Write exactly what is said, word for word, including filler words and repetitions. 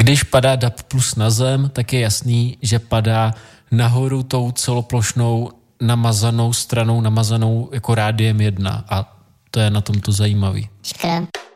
Když padá D A B plus na zem, tak je jasný, že padá nahoru tou celoplošnou namazanou stranou, namazanou jako rádiem jedna a to je na tom to zajímavý. Škoda.